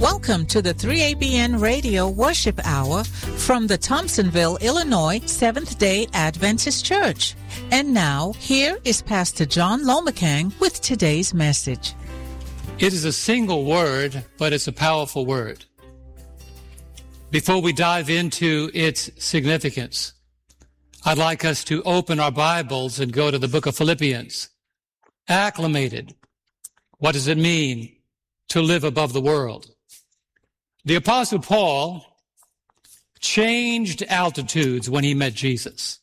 Welcome to the 3ABN Radio Worship Hour from the Thompsonville, Illinois Seventh-day Adventist Church. And now, here is Pastor John Lomacang with today's message. It is a single word, but it's a powerful word. Before we dive into its significance, I'd like us to open our Bibles and go to the book of Philippians. Acclimated. What does it mean to live above the world? The Apostle Paul changed altitudes when he met Jesus.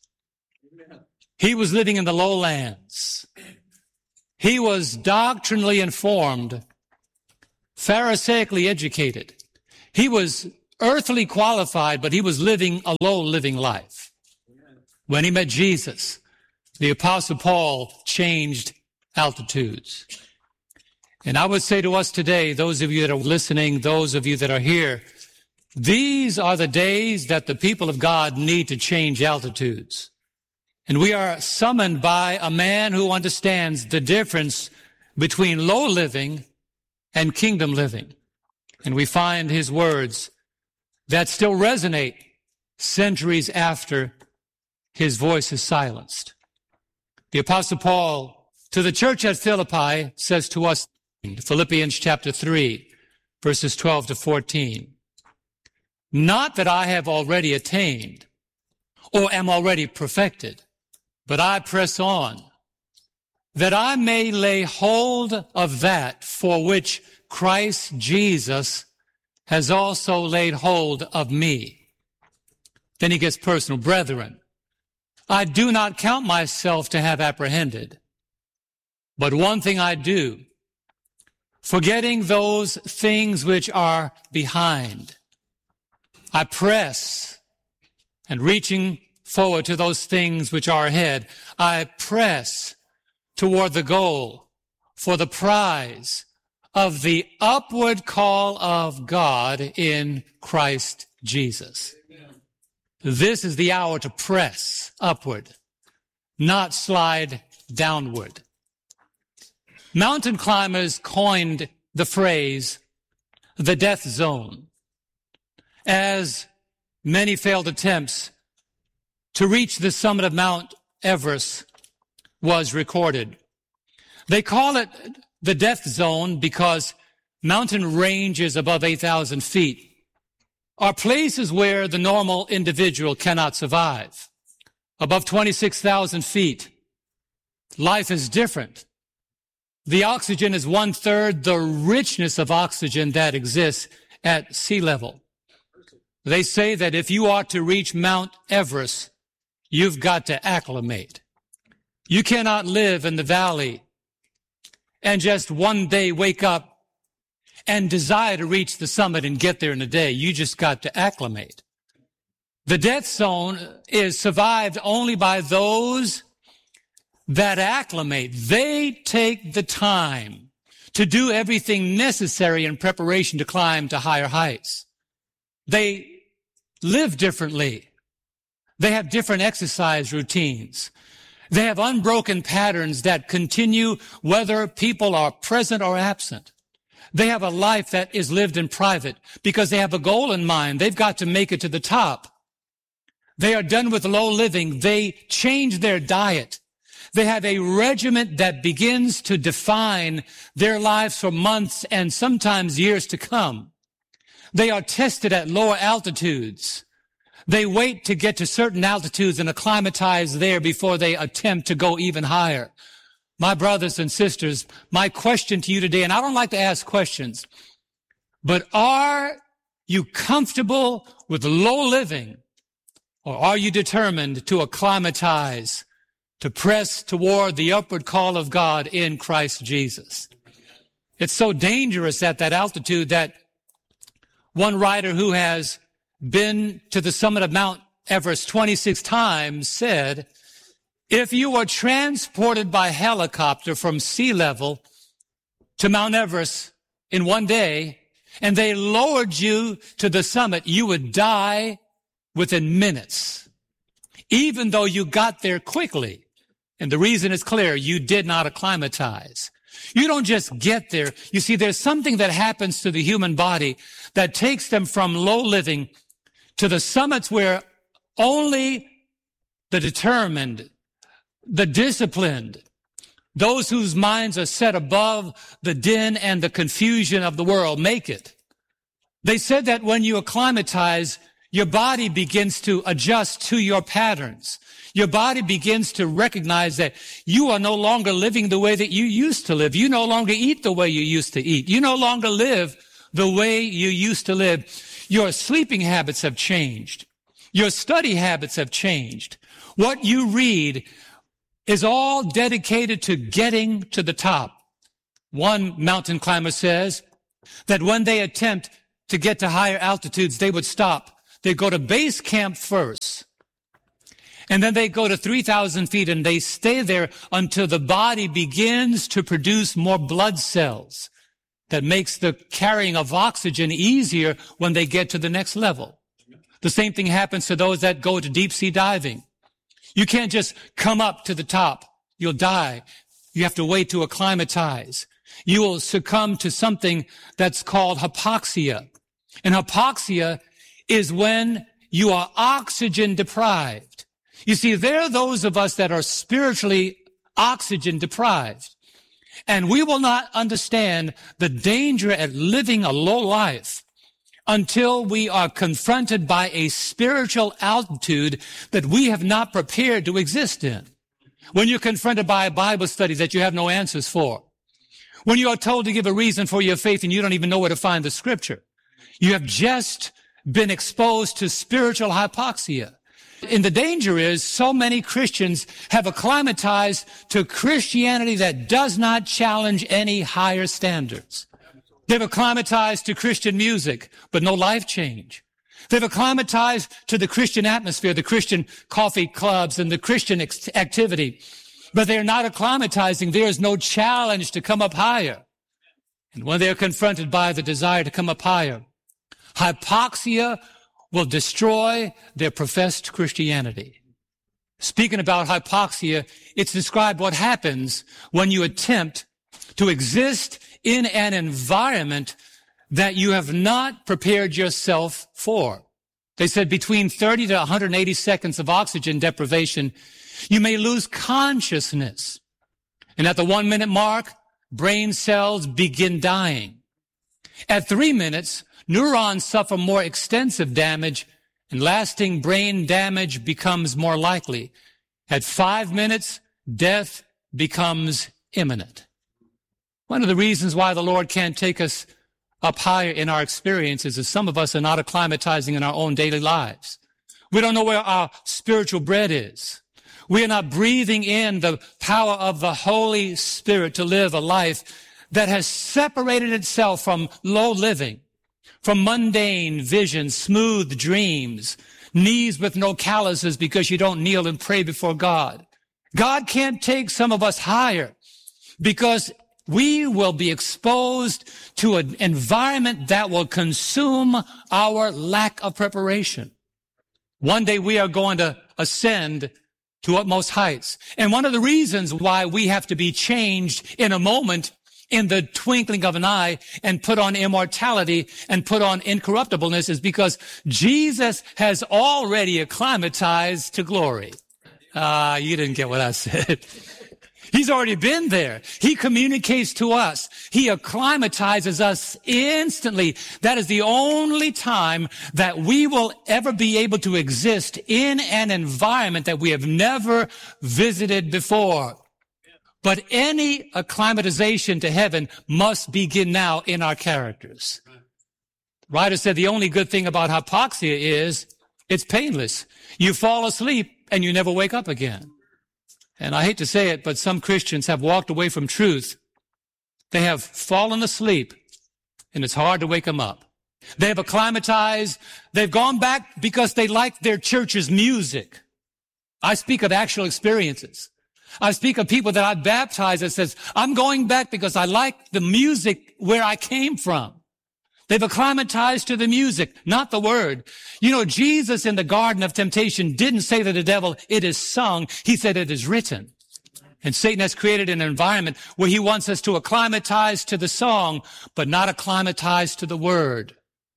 He was living in the lowlands. He was doctrinally informed, Pharisaically educated. He was earthly qualified, but he was living a low-living life. When he met Jesus, the Apostle Paul changed altitudes. And I would say to us today, those of you that are listening, those of you that are here, these are the days that the people of God need to change altitudes. And we are summoned by a man who understands the difference between low living and kingdom living. And we find his words that still resonate centuries after his voice is silenced. The Apostle Paul to the church at Philippi says to us, Philippians chapter 3, verses 12 to 14. Not that I have already attained or am already perfected, but I press on, that I may lay hold of that for which Christ Jesus has also laid hold of me. Then he gets personal. Brethren, I do not count myself to have apprehended, but one thing I do, forgetting those things which are behind, I press, and reaching forward to those things which are ahead, I press toward the goal for the prize of the upward call of God in Christ Jesus. Amen. This is the hour to press upward, not slide downward. Mountain climbers coined the phrase, the death zone, as many failed attempts to reach the summit of Mount Everest was recorded. They call it the death zone because mountain ranges above 8,000 feet are places where the normal individual cannot survive. Above 26,000 feet, life is different. The oxygen is 1/3 the richness of oxygen that exists at sea level. They say that if you are to reach Mount Everest, you've got to acclimate. You cannot live in the valley and just one day wake up and desire to reach the summit and get there in a day. You just got to acclimate. The death zone is survived only by those that acclimate. They take the time to do everything necessary in preparation to climb to higher heights. They live differently. They have different exercise routines. They have unbroken patterns that continue whether people are present or absent. They have a life that is lived in private because they have a goal in mind. They've got to make it to the top. They are done with low living. They change their diet. They have a regimen that begins to define their lives for months and sometimes years to come. They are tested at lower altitudes. They wait to get to certain altitudes and acclimatize there before they attempt to go even higher. My brothers and sisters, my question to you today, and I don't like to ask questions, but are you comfortable with low living, or are you determined to acclimatize, to press toward the upward call of God in Christ Jesus? It's so dangerous at that altitude that one writer who has been to the summit of Mount Everest 26 times said, if you were transported by helicopter from sea level to Mount Everest in one day, and they lowered you to the summit, you would die within minutes, even though you got there quickly. And the reason is clear. You did not acclimatize. You don't just get there. You see, there's something that happens to the human body that takes them from low living to the summits where only the determined, the disciplined, those whose minds are set above the din and the confusion of the world make it. They said that when you acclimatize, your body begins to adjust to your patterns. Your body begins to recognize that you are no longer living the way that you used to live. You no longer eat the way you used to eat. You no longer live the way you used to live. Your sleeping habits have changed. Your study habits have changed. What you read is all dedicated to getting to the top. One mountain climber says that when they attempt to get to higher altitudes, they would stop. They go to base camp first, and then they go to 3,000 feet, and they stay there until the body begins to produce more blood cells that makes the carrying of oxygen easier when they get to the next level. The same thing happens to those that go to deep sea diving. You can't just come up to the top. You'll die. You have to wait to acclimatize. You will succumb to something that's called hypoxia. And hypoxia is when you are oxygen deprived. You see, there are those of us that are spiritually oxygen deprived. And we will not understand the danger at living a low life until we are confronted by a spiritual altitude that we have not prepared to exist in. When you're confronted by a Bible study that you have no answers for. When you are told to give a reason for your faith and you don't even know where to find the scripture. You have just been exposed to spiritual hypoxia. And the danger is so many Christians have acclimatized to Christianity that does not challenge any higher standards. They've acclimatized to Christian music, but no life change. They've acclimatized to the Christian atmosphere, the Christian coffee clubs and the Christian activity, but they're not acclimatizing. There is no challenge to come up higher. And when they're confronted by the desire to come up higher, hypoxia will destroy their professed Christianity. Speaking about hypoxia, it's described what happens when you attempt to exist in an environment that you have not prepared yourself for. They said between 30 to 180 seconds of oxygen deprivation, you may lose consciousness. And at the 1 minute mark, brain cells begin dying. At 3 minutes, neurons suffer more extensive damage and lasting brain damage becomes more likely. At 5 minutes, death becomes imminent. One of the reasons why the Lord can't take us up higher in our experiences is some of us are not acclimatizing in our own daily lives. We don't know where our spiritual bread is. We are not breathing in the power of the Holy Spirit to live a life that has separated itself from low living, from mundane visions, smooth dreams, knees with no calluses because you don't kneel and pray before God. God can't take some of us higher because we will be exposed to an environment that will consume our lack of preparation. One day we are going to ascend to utmost heights. And one of the reasons why we have to be changed in a moment, in the twinkling of an eye, and put on immortality and put on incorruptibleness is because Jesus has already acclimatized to glory. You didn't get what I said. He's already been there. He communicates to us. He acclimatizes us instantly. That is the only time that we will ever be able to exist in an environment that we have never visited before. But any acclimatization to heaven must begin now in our characters. The writer said the only good thing about hypoxia is it's painless. You fall asleep and you never wake up again. And I hate to say it, but some Christians have walked away from truth. They have fallen asleep, and it's hard to wake them up. They have acclimatized. They've gone back because they like their church's music. I speak of actual experiences. I speak of people that I baptized that says, I'm going back because I like the music where I came from. They've acclimatized to the music, not the word. You know, Jesus in the Garden of Temptation didn't say to the devil, it is sung. He said, it is written. And Satan has created an environment where he wants us to acclimatize to the song, but not acclimatize to the word.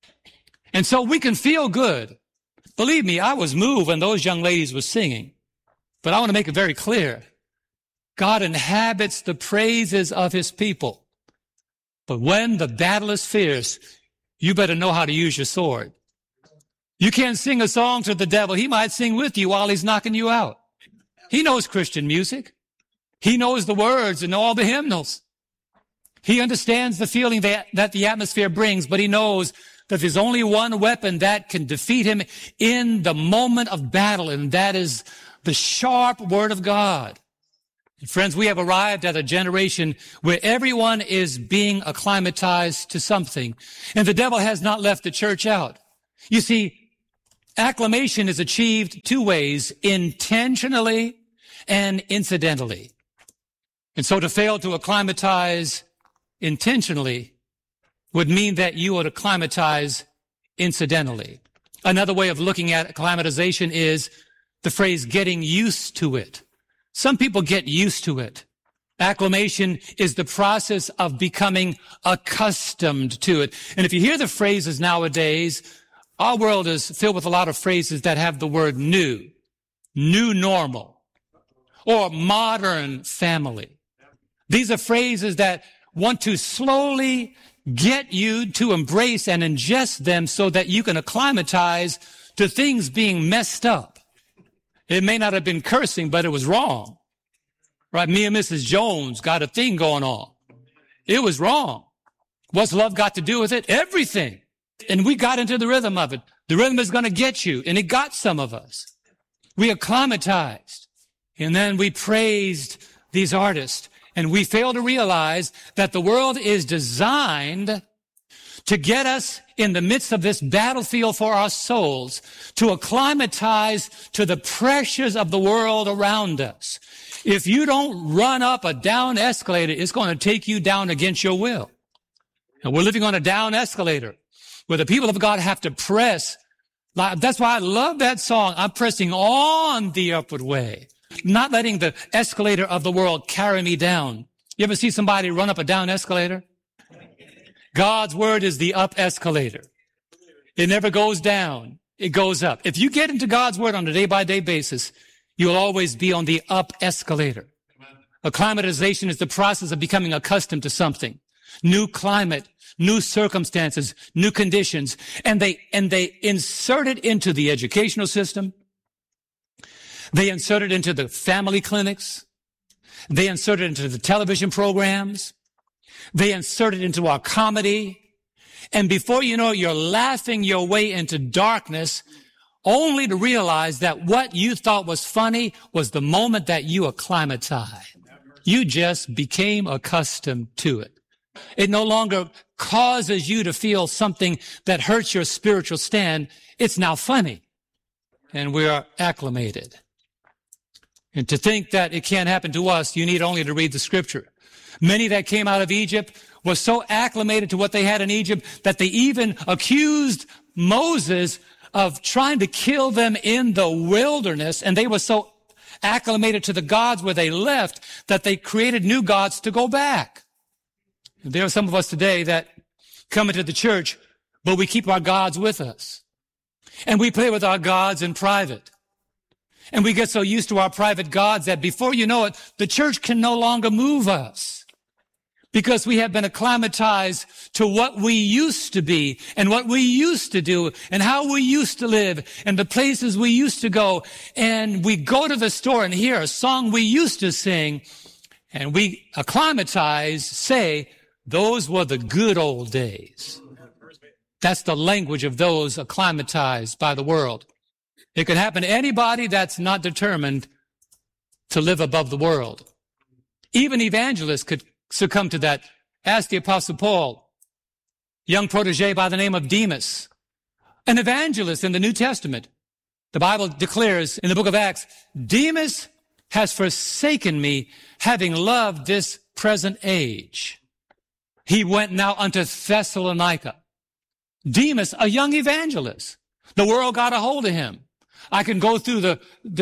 And so we can feel good. Believe me, I was moved when those young ladies were singing. But I want to make it very clear. God inhabits the praises of his people. But when the battle is fierce, you better know how to use your sword. You can't sing a song to the devil. He might sing with you while he's knocking you out. He knows Christian music. He knows the words and all the hymnals. He understands the feeling that the atmosphere brings, but he knows that there's only one weapon that can defeat him in the moment of battle, and that is the sharp word of God. And friends, we have arrived at a generation where everyone is being acclimatized to something, and the devil has not left the church out. You see, acclamation is achieved two ways, intentionally and incidentally. And so to fail to acclimatize intentionally would mean that you would acclimatize incidentally. Another way of looking at acclimatization is the phrase getting used to it. Some people get used to it. Acclimation is the process of becoming accustomed to it. And if you hear the phrases nowadays, our world is filled with a lot of phrases that have the word new normal, or modern family. These are phrases that want to slowly get you to embrace and ingest them so that you can acclimatize to things being messed up. It may not have been cursing, but it was wrong. Right? Me and Mrs. Jones got a thing going on. It was wrong. What's love got to do with it? Everything. And we got into the rhythm of it. The rhythm is going to get you, and it got some of us. We acclimatized, and then we praised these artists, and we fail to realize that the world is designed to get us in the midst of this battlefield for our souls, to acclimatize to the pressures of the world around us. If you don't run up a down escalator, it's going to take you down against your will. And we're living on a down escalator where the people of God have to press. That's why I love that song. I'm pressing on the upward way, not letting the escalator of the world carry me down. You ever see somebody run up a down escalator? God's word is the up escalator. It never goes down. It goes up. If you get into God's word on a day-by-day basis, you'll always be on the up escalator. Acclimatization is the process of becoming accustomed to something. New climate, new circumstances, new conditions, and they insert it into the educational system. They insert it into the family clinics. They insert it into the television programs. They insert it into our comedy. And before you know it, you're laughing your way into darkness, only to realize that what you thought was funny was the moment that you acclimatized. You just became accustomed to it. It no longer causes you to feel something that hurts your spiritual stand. It's now funny. And we are acclimated. And to think that it can't happen to us, you need only to read the scripture. Many that came out of Egypt were so acclimated to what they had in Egypt that they even accused Moses of trying to kill them in the wilderness. And they were so acclimated to the gods where they left that they created new gods to go back. There are some of us today that come into the church, but we keep our gods with us. And we play with our gods in private. And we get so used to our private gods that before you know it, the church can no longer move us. Because we have been acclimatized to what we used to be and what we used to do and how we used to live and the places we used to go. And we go to the store and hear a song we used to sing, and we acclimatize, say, those were the good old days. That's the language of those acclimatized by the world. It can happen to anybody that's not determined to live above the world. Even evangelists could succumb to that. Ask the Apostle Paul, young protege by the name of Demas, an evangelist in the New Testament. The Bible declares in the book of Acts, Demas has forsaken me, having loved this present age. He went now unto Thessalonica. Demas, a young evangelist. The world got a hold of him. I can go through the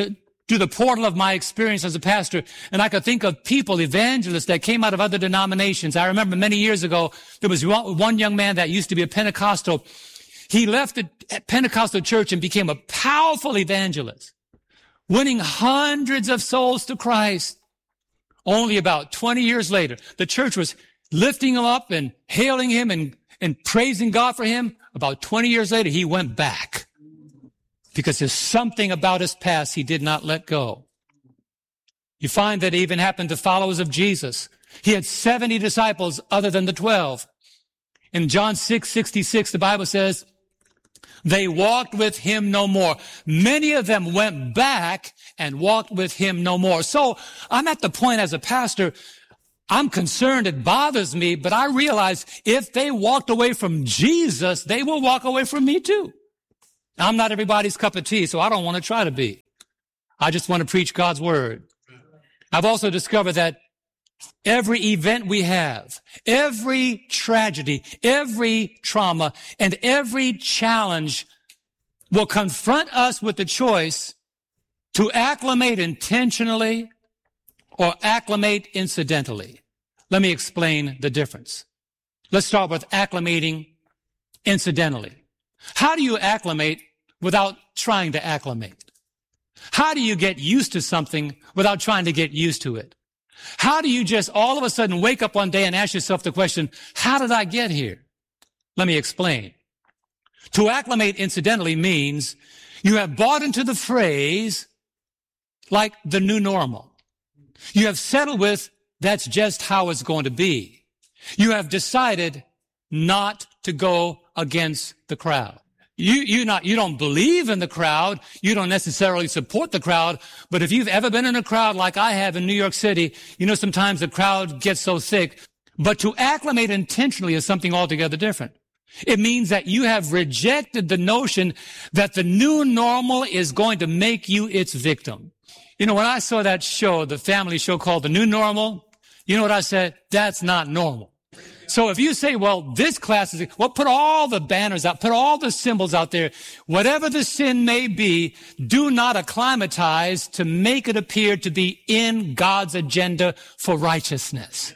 through the portal of my experience as a pastor, and I could think of people, evangelists that came out of other denominations. I remember many years ago, there was one young man that used to be a Pentecostal. He left the Pentecostal church and became a powerful evangelist, winning hundreds of souls to Christ. Only about 20 years later, the church was lifting him up and hailing him and praising God for him. About 20 years later, he went back because there's something about his past he did not let go. You find that it even happened to followers of Jesus. He had 70 disciples other than the 12. In John 6:66, the Bible says, they walked with him no more. Many of them went back and walked with him no more. So I'm at the point as a pastor, I'm concerned, it bothers me, but I realize if they walked away from Jesus, they will walk away from me too. I'm not everybody's cup of tea, so I don't want to try to be. I just want to preach God's word. I've also discovered that every event we have, every tragedy, every trauma, and every challenge will confront us with the choice to acclimate intentionally or acclimate incidentally. Let me explain the difference. Let's start with acclimating incidentally. How do you acclimate without trying to acclimate? How do you get used to something without trying to get used to it? How do you just all of a sudden wake up one day and ask yourself the question, how did I get here? Let me explain. To acclimate incidentally means you have bought into the phrase like the new normal. You have settled with that's just how it's going to be. You have decided not to go against the crowd. You don't believe in the crowd. You don't necessarily support the crowd. But if you've ever been in a crowd like I have in New York City, you know sometimes the crowd gets so thick. But to acclimate intentionally is something altogether different. It means that you have rejected the notion that the new normal is going to make you its victim. You know, when I saw that show, the family show called The New Normal, you know what I said? That's not normal. So if you say, well, this class is, well, put all the banners out, put all the symbols out there. Whatever the sin may be, do not acclimatize to make it appear to be in God's agenda for righteousness.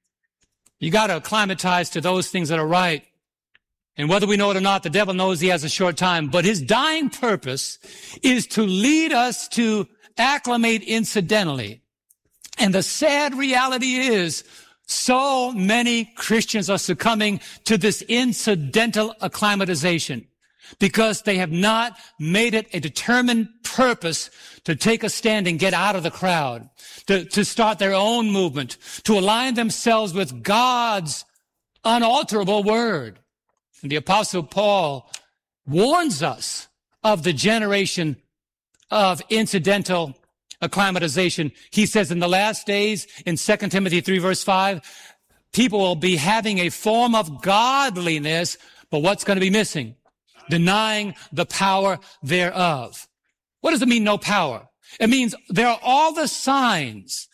You got to acclimatize to those things that are right. And whether we know it or not, the devil knows he has a short time. But his dying purpose is to lead us to acclimate incidentally. And the sad reality is, so many Christians are succumbing to this incidental acclimatization because they have not made it a determined purpose to take a stand and get out of the crowd, to start their own movement, to align themselves with God's unalterable word. And the Apostle Paul warns us of the generation of incidental acclimatization. He says in the last days, in 2 Timothy 3 verse 5, people will be having a form of godliness, but what's going to be missing? Denying the power thereof. What does it mean, no power? It means there are all the signs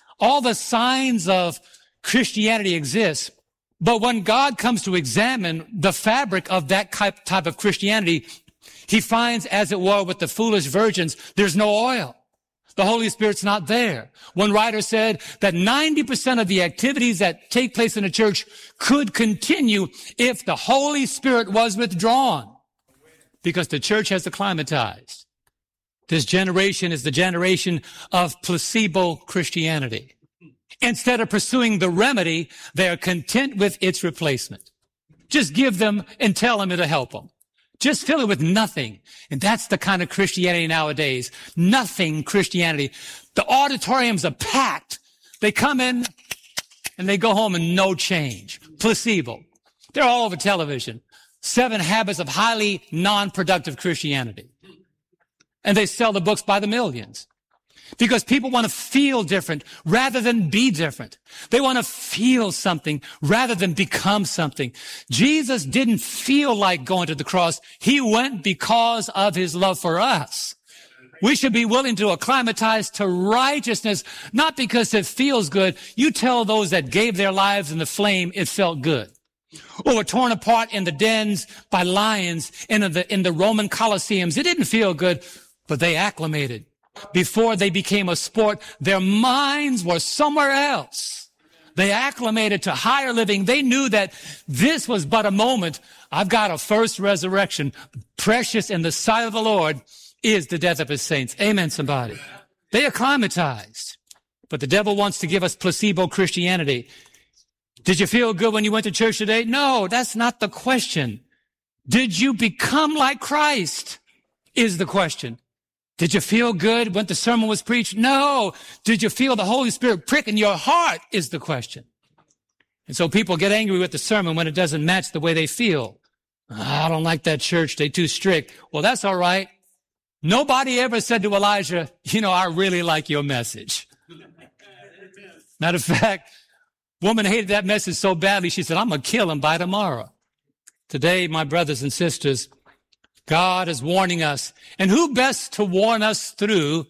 of Christianity exist, but when God comes to examine the fabric of that type of Christianity, he finds, as it were with the foolish virgins, there's no oil. The Holy Spirit's not there. One writer said that 90% of the activities that take place in a church could continue if the Holy Spirit was withdrawn, because the church has acclimatized. This generation is the generation of placebo Christianity. Instead of pursuing the remedy, they are content with its replacement. Just give them and tell them it'll help them. Just fill it with nothing. And that's the kind of Christianity nowadays. Nothing Christianity. The auditoriums are packed. They come in and they go home and no change. Placebo. They're all over television. 7 Habits of Highly Non-Productive Christianity. And they sell the books by the millions. Because people want to feel different rather than be different. They want to feel something rather than become something. Jesus didn't feel like going to the cross. He went because of his love for us. We should be willing to acclimatize to righteousness, not because it feels good. You tell those that gave their lives in the flame it felt good. Or were torn apart in the dens by lions in the Roman Colosseums. It didn't feel good, but they acclimated. before they became a sport. Their minds were somewhere else. They acclimated to higher living. They knew that this was but a moment. I've got a first resurrection. Precious in the sight of the Lord is the death of his saints. Amen, somebody. They acclimatized. But the devil wants to give us placebo Christianity. Did you feel good when you went to church today? No, that's not the question. Did you become like Christ is the question. Did you feel good when the sermon was preached? No. Did you feel the Holy Spirit prick in your heart is the question. And so people get angry with the sermon when it doesn't match the way they feel. I don't like that church. They're too strict. Well, that's all right. Nobody ever said to Elijah, I really like your message. Matter of fact, woman hated that message so badly, she said, I'm going to kill him by tomorrow. Today, my brothers and sisters, God is warning us. And who best to warn us through